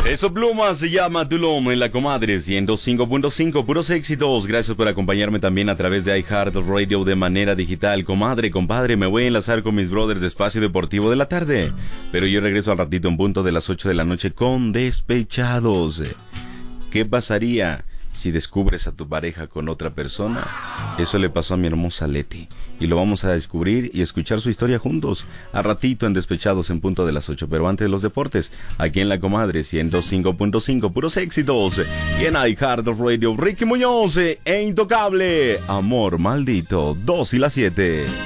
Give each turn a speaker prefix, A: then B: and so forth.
A: Eso Pluma se llama Tulum en la comadre 105.5, puros éxitos. Gracias por acompañarme también a través de iHeartRadio de manera digital. Comadre, compadre, me voy a enlazar con mis brothers de Espacio Deportivo de la tarde, pero yo regreso al ratito en punto de las 8 de la noche con Despechados. ¿Qué pasaría si descubres a tu pareja con otra persona? Eso le pasó a mi hermosa Leti, y lo vamos a descubrir y escuchar su historia juntos a ratito en Despechados en punto de las 8. Pero antes, los deportes aquí en la comadre 105.5, puros éxitos. Y en iHeartRadio, Ricky Muñoz e Intocable, Amor Maldito, 2 y las 7.